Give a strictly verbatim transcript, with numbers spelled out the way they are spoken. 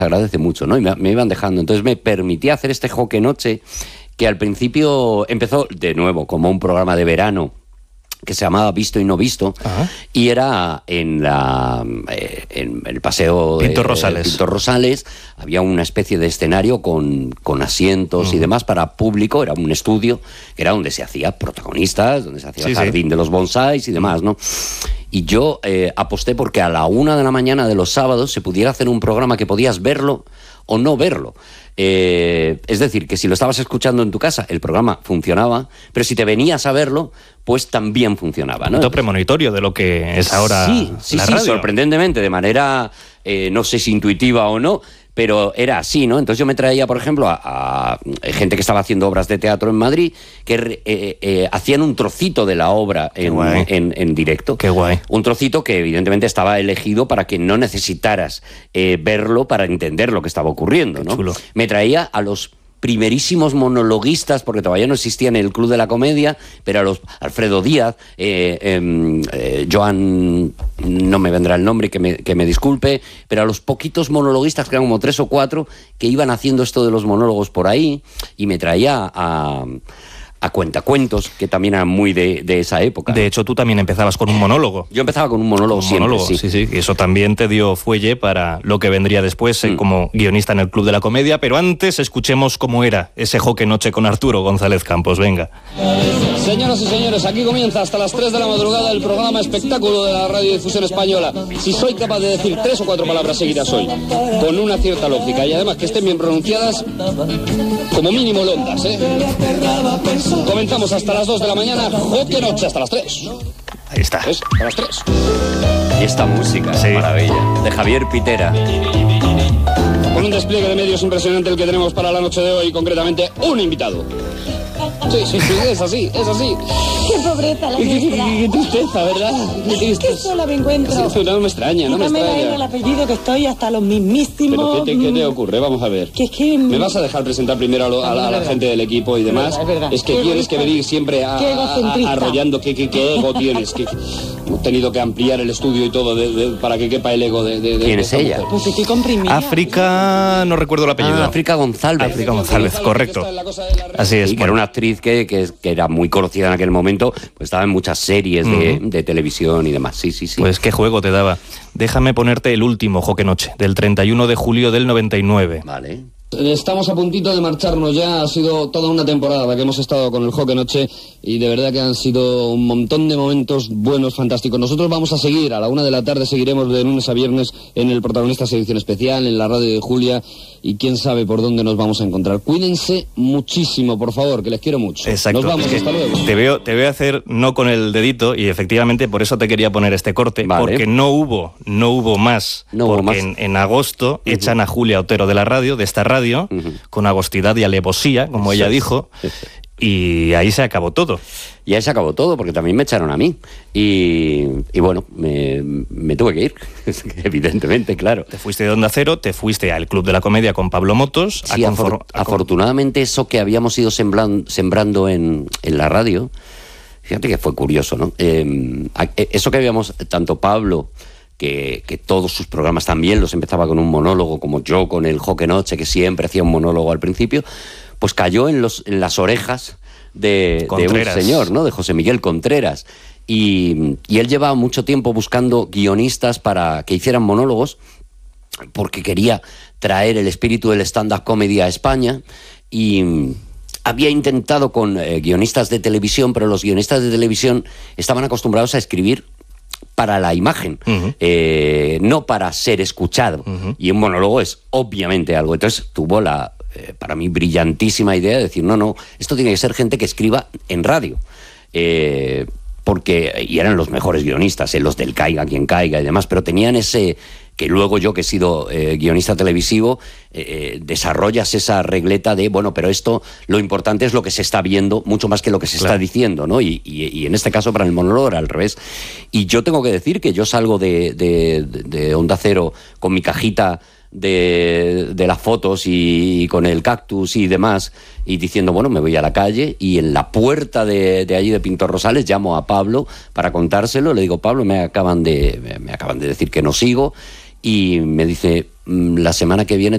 agradece mucho, ¿no? Y me, me iban dejando. Entonces me permitía hacer este Joque Noche, que al principio empezó de nuevo como un programa de verano que se llamaba Visto y No Visto. Ajá. Y era en la eh, en el paseo de Pintor Rosales. Pintor Rosales. Había una especie de escenario con, con asientos uh-huh. y demás para público. Era un estudio que era donde se hacía protagonistas, donde se hacía sí, el jardín sí. de los bonsáis y demás, ¿no? Y yo eh, aposté porque a la una de la mañana de los sábados se pudiera hacer un programa que podías verlo o no verlo. Eh, es decir, que si lo estabas escuchando en tu casa, el programa funcionaba, pero si te venías a verlo, pues también funcionaba, ¿no? Un premonitorio de lo que es ahora sí, sí, la sí, radio. Sorprendentemente, de manera, eh, no sé si intuitiva o no, pero era así, ¿no? Entonces yo me traía, por ejemplo, a, a gente que estaba haciendo obras de teatro en Madrid, que eh, eh, hacían un trocito de la obra en, en, en directo. Qué guay. Un trocito que evidentemente estaba elegido para que no necesitaras eh, verlo para entender lo que estaba ocurriendo, ¿no? Chulo. Me traía a los primerísimos monologuistas, porque todavía no existía en el Club de la Comedia, pero a los Alfredo Díaz, eh, eh, eh, Joan, no me vendrá el nombre, que me, que me disculpe, pero a los poquitos monologuistas, que eran como tres o cuatro, que iban haciendo esto de los monólogos por ahí, y me traía a... a cuentacuentos, que también eran muy de, de esa época. De hecho, tú también empezabas con un monólogo. Yo empezaba con un monólogo un siempre, monólogo, sí. sí, sí. Y eso también te dio fuelle para lo que vendría después eh, mm. como guionista en el Club de la Comedia, pero antes escuchemos cómo era ese Joque Noche con Arturo González Campos. Venga. Señoras y señores, aquí comienza hasta las tres de la madrugada el programa espectáculo de la radiodifusión española. Si soy capaz de decir tres o cuatro palabras seguidas hoy, con una cierta lógica, y además que estén bien pronunciadas, como mínimo londas, ¿eh? Comenzamos hasta las dos de la mañana, Joque Noche hasta las tres. Ahí está. ¿Ves? A las tres. Y esta música, sí. maravilla, de Javier Pitera. Con un despliegue de medios impresionante el que tenemos para la noche de hoy, concretamente un invitado. Sí, sí, sí, es así, es así. Qué pobreza la qué, nuestra. Qué, qué tristeza, ¿verdad? Qué tristeza. Qué sola me encuentro. Sí, no me extraña, no me extraña. extraña. Era el apellido que estoy hasta los mismísimos... ¿Pero qué te, qué te ocurre? Vamos a ver. Que es que... ¿Me vas a dejar presentar primero a, lo, a, la, a la gente del equipo y demás? Es verdad, es que qué tienes que venir siempre a, a, a, arrollando qué, qué, qué ego tienes. Que, hemos tenido que ampliar el estudio y todo de, de, para que quepa el ego de... de, de ¿Quién es ella? Mujer. Pues estoy comprimida. África... no recuerdo el apellido. Ah, África González. África González, correcto. Así es. Sí, que era una actriz que, que, que era muy conocida en aquel momento, pues estaba en muchas series de, uh-huh. de televisión y demás. Sí, sí, sí. Pues qué juego te daba. Déjame ponerte el último Joque Noche, del treinta y uno de julio del noventa y nueve. Vale. Estamos a puntito de marcharnos ya, ha sido toda una temporada que hemos estado con el Joque Noche y de verdad que han sido un montón de momentos buenos, fantásticos. Nosotros vamos a seguir, a la una de la tarde seguiremos de lunes a viernes en el Protagonistas Edición Especial, en la radio de Julia, y quién sabe por dónde nos vamos a encontrar. Cuídense muchísimo, por favor, que les quiero mucho. Exacto. Nos vamos, es que hasta luego. Te veo, te veo hacer no con el dedito y efectivamente por eso te quería poner este corte, vale. porque no hubo, no hubo más, no porque hubo más. En, en agosto uh-huh. echan a Julia Otero de la radio, de esta radio, uh-huh. con agostidad y alevosía, como ella dijo, y ahí se acabó todo. Y ahí se acabó todo, porque también me echaron a mí. Y, y bueno, me, me tuve que ir, evidentemente, claro. Te fuiste de Onda Cero, te fuiste al Club de la Comedia con Pablo Motos. Sí, a afor- a afortunadamente eso que habíamos ido sembrando, sembrando en, en la radio, fíjate que fue curioso, ¿no? Eh, eso que habíamos, tanto Pablo... Que, que todos sus programas también los empezaba con un monólogo, como yo con el Joque Noche, que siempre hacía un monólogo al principio, pues cayó en, los, en las orejas de, de un señor, ¿no? De José Miguel Contreras. Y, y él llevaba mucho tiempo buscando guionistas para que hicieran monólogos, porque quería traer el espíritu del stand-up comedy a España, y... había intentado con eh, guionistas de televisión, pero los guionistas de televisión estaban acostumbrados a escribir para la imagen, uh-huh. eh, no para ser escuchado. Uh-huh. Y un monólogo es obviamente algo. Entonces tuvo la, eh, para mí, brillantísima idea de decir, no, no, esto tiene que ser gente que escriba en radio. Eh, porque, y eran los mejores guionistas, eh, los del Caiga quien caiga y demás, pero tenían ese... que luego yo, que he sido eh, guionista televisivo, eh, desarrollas esa regleta de, bueno, pero esto, lo importante es lo que se está viendo, mucho más que lo que se claro. está diciendo, ¿no? Y, y, y en este caso para el monólogo era al revés. Y yo tengo que decir que yo salgo de, de, de Onda Cero con mi cajita de, de las fotos y, y con el cactus y demás, y diciendo, bueno, me voy a la calle, y en la puerta de, de allí de Pintor Rosales llamo a Pablo para contárselo, le digo, Pablo, me acaban de, me acaban de decir que no sigo, y me dice, la semana que viene